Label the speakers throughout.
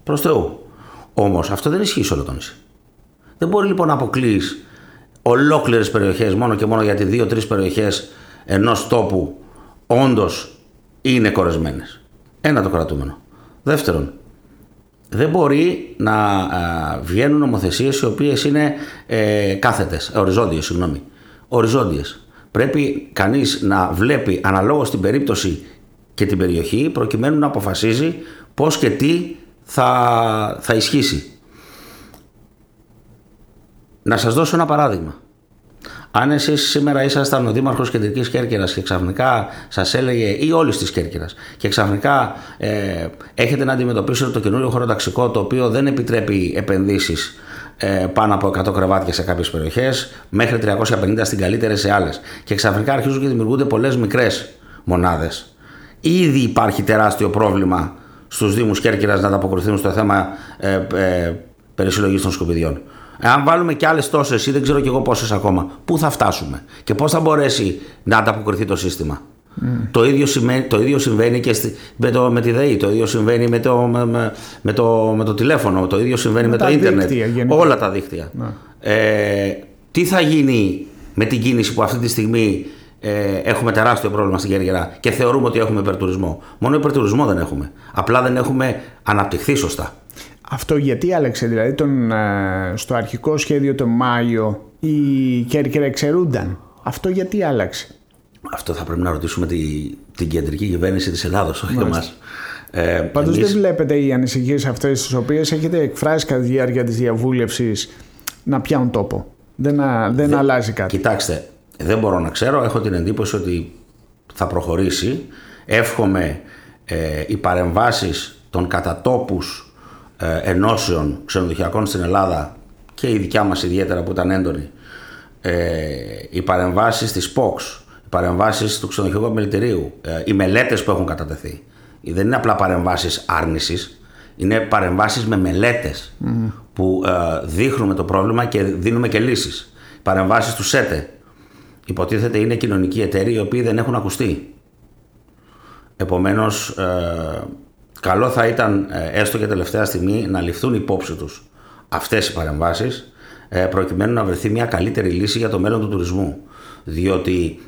Speaker 1: προς Θεού. Όμως αυτό δεν ισχύει σε όλο το νησί. Δεν μπορεί λοιπόν να αποκλείεις ολόκληρες περιοχές μόνο και μόνο γιατί 2-3 περιοχές ενός τόπου όντως είναι κορεσμένες. Ένα το κρατούμενο. Δεύτερον, δεν μπορεί να βγαίνουν νομοθεσίες οι οποίες είναι κάθετες, οριζόντιες. Πρέπει κανείς να βλέπει αναλόγως την περίπτωση και την περιοχή προκειμένου να αποφασίζει πώς και τι θα ισχύσει. Να σας δώσω ένα παράδειγμα. Αν εσείς σήμερα ήσασταν ο δήμαρχος Κεντρικής Κέρκυρας και ξαφνικά σας έλεγε, ή όλης της Κέρκυρας, και ξαφνικά έχετε να αντιμετωπίσετε το καινούριο χωροταξικό το οποίο δεν επιτρέπει επενδύσεις πάνω από 100 κρεβάτια σε κάποιες περιοχές, μέχρι 350 στην καλύτερη σε άλλες, και ξαφνικά αρχίζουν και δημιουργούνται πολλές μικρές μονάδες. Ήδη υπάρχει τεράστιο πρόβλημα στους Δήμους Κέρκυρας να ανταποκριθούν στο θέμα περισυλλογής των σκουπιδιών. Αν βάλουμε και άλλες τόσες ή δεν ξέρω και εγώ πόσες ακόμα, πού θα φτάσουμε και πώς θα μπορέσει να ανταποκριθεί το σύστημα. Το ίδιο συμβαίνει και με τη ΔΕΗ, το ίδιο συμβαίνει με το τηλέφωνο, το ίδιο συμβαίνει με το ίντερνετ, όλα τα δίκτυα. Τι θα γίνει με την κίνηση που αυτή τη στιγμή έχουμε τεράστιο πρόβλημα στην Κέρκυρα και θεωρούμε ότι έχουμε υπερτουρισμό? Μόνο υπερτουρισμό δεν έχουμε. Απλά δεν έχουμε αναπτυχθεί σωστά.
Speaker 2: Αυτό γιατί άλλαξε? Δηλαδή στο αρχικό σχέδιο τον Μάιο η Κέρκυρα εξαιρούνταν. Αυτό γιατί άλλαξε?
Speaker 1: Αυτό θα πρέπει να ρωτήσουμε την κεντρική κυβέρνηση της Ελλάδος, όχι εμάς.
Speaker 2: Πάντως δεν βλέπετε οι ανησυχίες αυτές τις οποίες έχετε εκφράσει κατά τη διάρκεια της διαβούλευσης να πιάνουν τόπο? Δεν αλλάζει κάτι?
Speaker 1: Κοιτάξτε, δεν μπορώ να ξέρω. Έχω την εντύπωση ότι θα προχωρήσει. Εύχομαι οι παρεμβάσεις των κατατόπους ενώσεων ξενοδοχειακών στην Ελλάδα και η δικιά μας ιδιαίτερα που ήταν έντονη, οι παρεμβάσεις της POX, οι παρεμβάσεις του ξενοδοχειακού επιμελητηρίου, οι μελέτες που έχουν κατατεθεί, δεν είναι απλά παρεμβάσεις άρνησης, είναι παρεμβάσεις με μελέτες που δείχνουμε το πρόβλημα και δίνουμε και λύσεις. Οι παρεμβάσεις του ΣΕΤΕ υποτίθεται είναι κοινωνικοί εταίροι οι οποίοι δεν έχουν ακουστεί. Επομένως καλό θα ήταν έστω και τελευταία στιγμή να ληφθούν υπόψη τους αυτές οι παρεμβάσεις προκειμένου να βρεθεί μια καλύτερη λύση για το μέλλον του τουρισμού. Διότι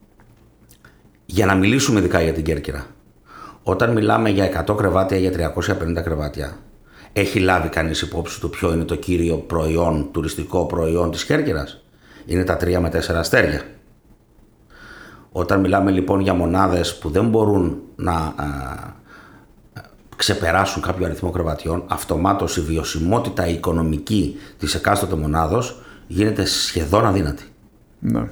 Speaker 1: για να μιλήσουμε ειδικά για την Κέρκυρα, όταν μιλάμε για 100 κρεβάτια ή για 350 κρεβάτια, έχει λάβει κανείς υπόψη του ποιο είναι το κύριο προϊόν, τουριστικό προϊόν της Κέρκυρας? Είναι τα 3 με 4 αστέρια. Όταν μιλάμε λοιπόν για μονάδες που δεν μπορούν να ξεπεράσουν κάποιο αριθμό κρεβατιών, αυτομάτως η βιωσιμότητα η οικονομική της εκάστοτε μονάδος γίνεται σχεδόν αδύνατη.
Speaker 2: Ναι.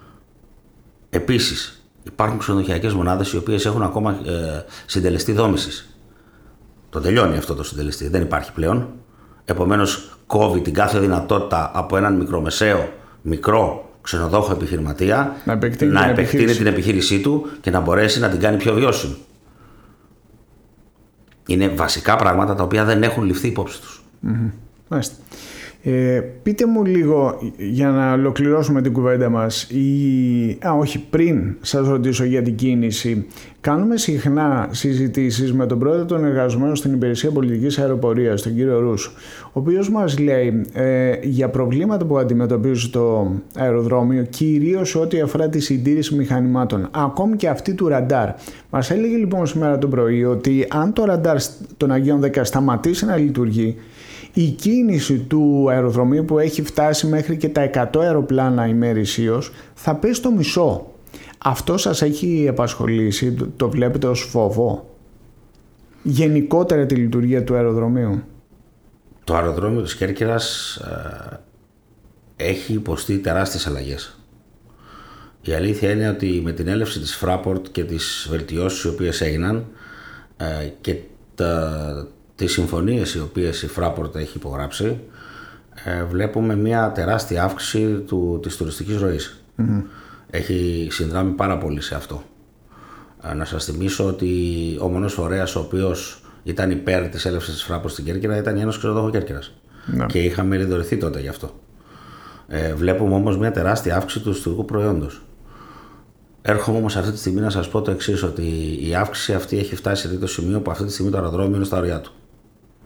Speaker 1: Επίσης, υπάρχουν ξενοδοχειακές μονάδες οι οποίες έχουν ακόμα συντελεστή δόμησης. Το τελειώνει αυτό το συντελεστή, δεν υπάρχει πλέον. Επομένως, κόβει την κάθε δυνατότητα από έναν μικρό ξενοδόχο επιχειρηματία να επεκτείνει την επιχείρησή του και να μπορέσει να την κάνει πιο βιώσιμη. Είναι βασικά πράγματα τα οποία δεν έχουν ληφθεί υπόψη τους.
Speaker 2: Μάλιστα. Πείτε μου λίγο, για να ολοκληρώσουμε την κουβέντα μας, όχι, πριν σας ρωτήσω για την κίνηση, κάνουμε συχνά συζητήσεις με τον πρόεδρο των εργαζομένων στην Υπηρεσία Πολιτικής Αεροπορίας, τον κύριο Ρούσο, ο οποίος μας λέει για προβλήματα που αντιμετωπίζει το αεροδρόμιο, κυρίως ό,τι αφορά τη συντήρηση μηχανημάτων, ακόμη και αυτή του ραντάρ. Μας έλεγε λοιπόν σήμερα το πρωί ότι αν το ραντάρ των Αγίων 10 σταματήσει να λειτουργεί, η κίνηση του αεροδρομίου που έχει φτάσει μέχρι και τα 100 αεροπλάνα ημερησίως θα πέσει στο μισό. Αυτό σας έχει απασχολήσει? Το βλέπετε ως φόβο? Γενικότερα τη λειτουργία του αεροδρομίου?
Speaker 1: Το αεροδρόμιο της Κέρκυρας έχει υποστεί τεράστιες αλλαγές. Η αλήθεια είναι ότι με την έλευση της Fraport και τις βελτιώσεις οι οποίες έγιναν και τις συμφωνίες οι οποίες η Fraport έχει υπογράψει, βλέπουμε μια τεράστια αύξηση της τουριστικής ροής. Έχει συνδράμει πάρα πολύ σε αυτό. Να σας θυμίσω ότι ο μόνος φορέας ο οποίος ήταν υπέρ της έλευσης της Fraport στην Κέρκυρα ήταν η Ένωση Ξενοδόχων Κέρκυρας. Και είχαμε ρητορηθεί τότε γι' αυτό. Βλέπουμε όμως μια τεράστια αύξηση του τουριστικού προϊόντος. Έρχομαι όμως αυτή τη στιγμή να σας πω το εξής, ότι η αύξηση αυτή έχει φτάσει σε τέτοιο σημείο που αυτή τη στιγμή το αεροδρόμιο είναι στα ωριά του.